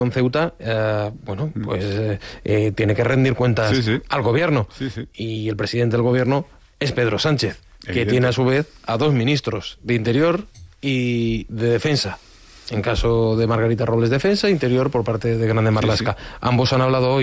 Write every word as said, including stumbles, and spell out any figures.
con Ceuta, eh, bueno, pues eh, eh, tiene que rendir cuentas Sí, sí. al gobierno. Sí, sí. Y el presidente del gobierno es Pedro Sánchez, que Evidente. tiene a su vez a dos ministros de Interior y de Defensa. En caso de Margarita Robles, Defensa, Interior por parte de Grande Marlaska. Sí, sí. Ambos han hablado hoy